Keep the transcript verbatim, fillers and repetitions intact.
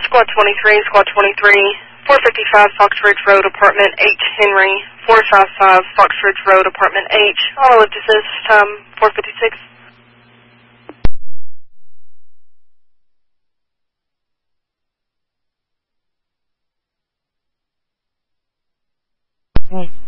Squad twenty-three, Squad twenty-three, four fifty-five Foxridge Road, Apartment H, Henry, four fifty-five Foxridge Road, Apartment H, auto lift assist, time four fifty-six. Hey.